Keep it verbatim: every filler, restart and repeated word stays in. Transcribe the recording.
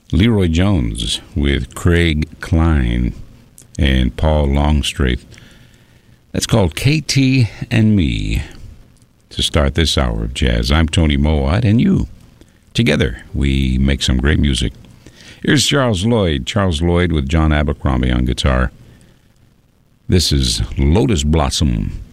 Leroy Jones with Craig Klein and Paul Longstrath. That's called K T and Me to start this hour of jazz. I'm Tony Mowat, and you. Together, we make some great music. Here's Charles Lloyd. Charles Lloyd with John Abercrombie on guitar. This is Lotus Blossom.